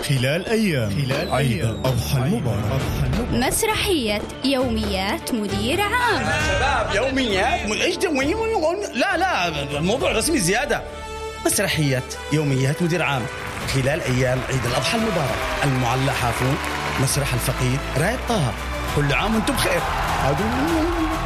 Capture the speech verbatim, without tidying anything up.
خلال أيام خلال عيد الأضحى المبارك. مسرحية يوميات مدير عام. شباب يوميات ايش دوي؟ لا لا الموضوع رسمي زيادة. مسرحية يوميات مدير عام خلال أيام عيد الأضحى المبارك، المعلى حافون، مسرح الفقيد، رايد طه. كل عام وانتم بخير.